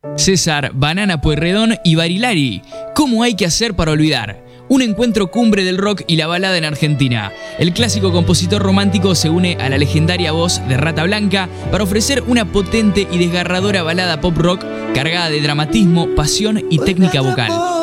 César Banana Pueyrredón y Barilari, ¿cómo hay que hacer para olvidar? Un encuentro cumbre del rock y la balada en Argentina. El clásico compositor romántico se une a la legendaria voz de Rata Blanca para ofrecer una potente y desgarradora balada pop rock cargada de dramatismo, pasión y técnica vocal.